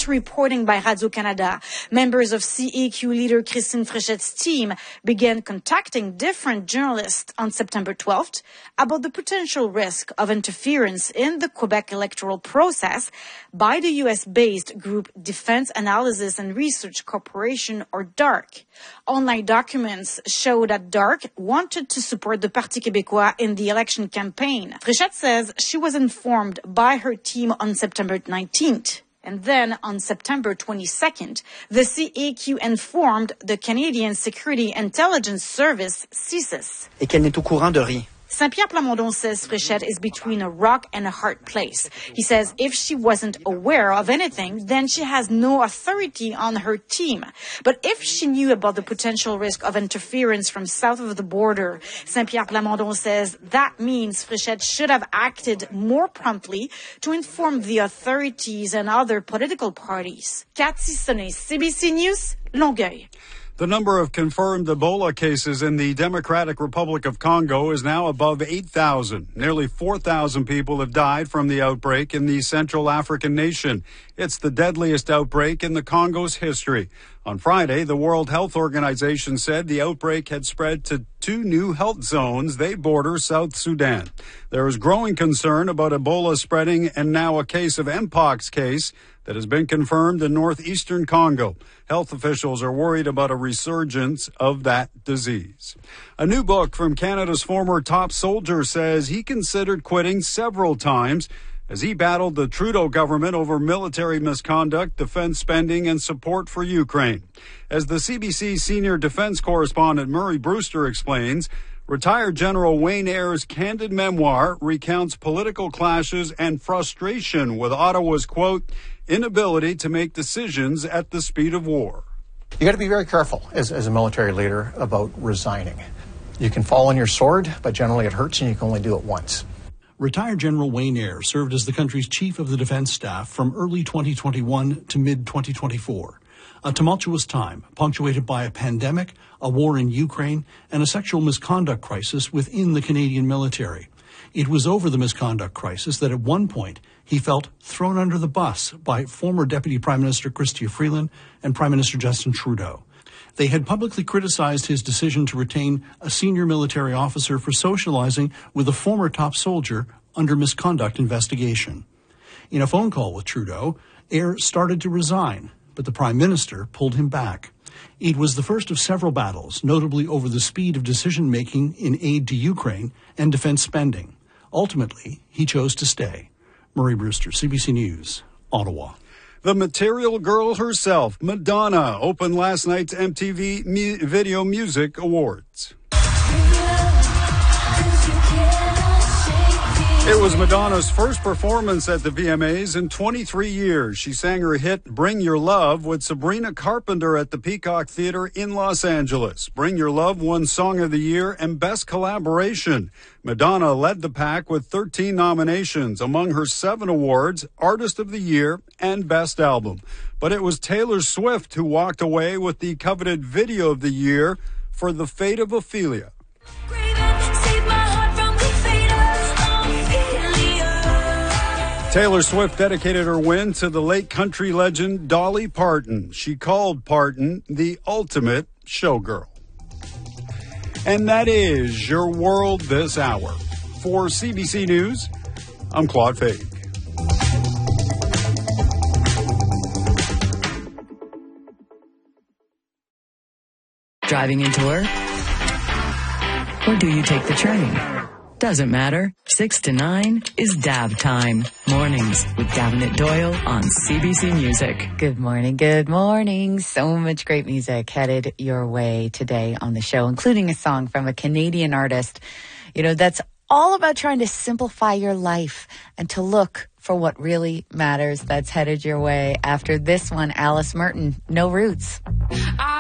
to reporting by Radio-Canada. Members of CEQ leader Christine Fréchette's team began contacting different journalists on September 12th about the potential risk of interference in the Quebec electoral process by the U.S.-based group Defense Analysis and Research Corporation, or DARC. Online documents show that DARC wanted to support the Parti Québécois in the election campaign. Fréchette says she was informed by her team on September 19th. And then on September 22nd, the CEQ informed the Canadian Security Intelligence Service, CSIS. Et qu'elle n'est au courant de rien. Saint-Pierre Plamondon says Fréchette is between a rock and a hard place. He says if she wasn't aware of anything, then she has no authority on her team. But if she knew about the potential risk of interference from south of the border, Saint-Pierre Plamondon says that means Fréchette should have acted more promptly to inform the authorities and other political parties. Cathy Sonnet, CBC News, Longueuil. The number of confirmed Ebola cases in the Democratic Republic of Congo is now above 8,000. Nearly 4,000 people have died from the outbreak in the Central African nation. It's the deadliest outbreak in the Congo's history. On Friday, the World Health Organization said the outbreak had spread to 2 new health zones. They border South Sudan. There is growing concern about Ebola spreading, and now a case of Mpox case that has been confirmed in northeastern Congo. Health officials are worried about a resurgence of that disease. A new book from Canada's former top soldier says he considered quitting several times as he battled the Trudeau government over military misconduct, defense spending, and support for Ukraine. As the CBC senior defense correspondent Murray Brewster explains, retired General Wayne Eyre's candid memoir recounts political clashes and frustration with Ottawa's, quote, inability to make decisions at the speed of war. You got to be very careful as a military leader about resigning. You can fall on your sword, but generally it hurts and you can only do it once. Retired General Wayne Eyre served as the country's chief of the defense staff from early 2021 to mid-2024. A tumultuous time, punctuated by a pandemic, a war in Ukraine, and a sexual misconduct crisis within the Canadian military. It was over the misconduct crisis that at one point he felt thrown under the bus by former Deputy Prime Minister Chrystia Freeland and Prime Minister Justin Trudeau. They had publicly criticized his decision to retain a senior military officer for socializing with a former top soldier under misconduct investigation. In a phone call with Trudeau, Eyre started to resign, but the Prime Minister pulled him back. It was the first of several battles, notably over the speed of decision-making in aid to Ukraine and defense spending. Ultimately, he chose to stay. Murray Brewster, CBC News, Ottawa. The Material Girl herself, Madonna, opened last night's MTV Video Music Awards. It was Madonna's first performance at the VMAs in 23 years. She sang her hit Bring Your Love with Sabrina Carpenter at the Peacock Theater in Los Angeles. Bring Your Love won Song of the Year and Best Collaboration. Madonna led the pack with 13 nominations, among her 7 awards, Artist of the Year and Best Album. But it was Taylor Swift who walked away with the coveted Video of the Year for The Fate of Ophelia. Taylor Swift dedicated her win to the late country legend Dolly Parton. She called Parton the ultimate showgirl. And that is your world this hour. For CBC News, I'm Claude Fade. Driving into work? Or do you take the train? Doesn't matter. 6 to 9 is Dab time. Mornings with Davenant Doyle on CBC Music. Good morning. Good morning. So much great music headed your way today on the show, including a song from a Canadian artist, that's all about trying to simplify your life and to look for what really matters. That's headed your way after this one, Alice Merton, No Roots.